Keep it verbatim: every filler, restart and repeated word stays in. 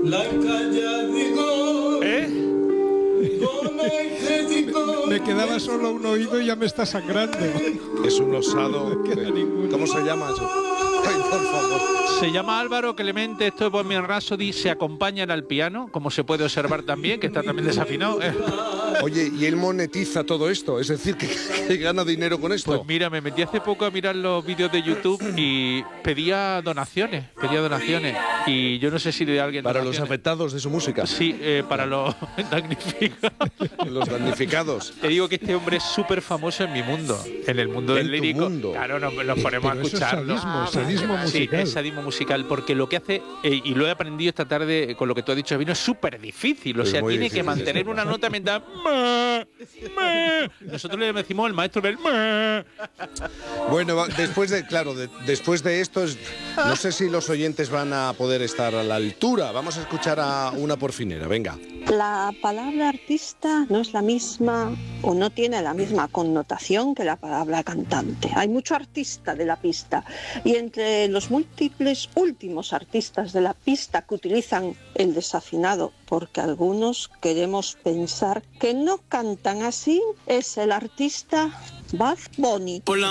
¿Eh? Me quedaba solo un oído y ya me está sangrando. Es un osado. No queda ninguno. ¿Cómo se llama eso? Ay, por favor. Se llama Álvaro Clemente, esto es Bohemian Rhapsody, se acompañan al piano, como se puede observar también, que está también desafinado. ¿eh? Oye, ¿y él monetiza todo esto? Es decir, que, que gana dinero con esto. Pues mira, me metí hace poco a mirar los vídeos de YouTube y pedía donaciones, pedía donaciones. Y yo no sé si de alguien... Para donaciones. los afectados de su música. Sí, eh, para los damnificados. Los damnificados. Te digo que este hombre es súper famoso en mi mundo, en el mundo del En tu lírico. mundo. Claro, nos, nos ponemos Pero a eso es escucharlo. sadismo, sadismo Sí, musical. es sadismo musical, porque lo que hace, eh, y lo he aprendido esta tarde con lo que tú has dicho, Vino, es súper difícil. O Es sea, muy tiene difícil, que mantener sí. una nota mientras... "Ma, ma". Nosotros le decimos el maestro del... "Ma". Bueno, va- después de, claro, de- después de esto, es- no sé si los oyentes van a poder estar a la altura. Vamos a escuchar a una porfinera, venga. La palabra artista no es la misma o no tiene la misma connotación que la palabra cantante. Hay mucho artista de la pista y entre los múltiples últimos artistas de la pista que utilizan el desafinado, porque algunos queremos pensar que no cantan así, es el artista Bad Bunny.